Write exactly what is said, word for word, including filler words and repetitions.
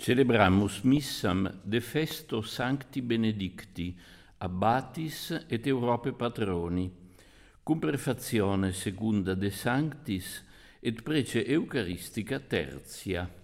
Celebramus missam de festo Sancti Benedicti, abbatis et Europe patroni, cum prefazione secunda de Sanctis et prece Eucharistica tertia.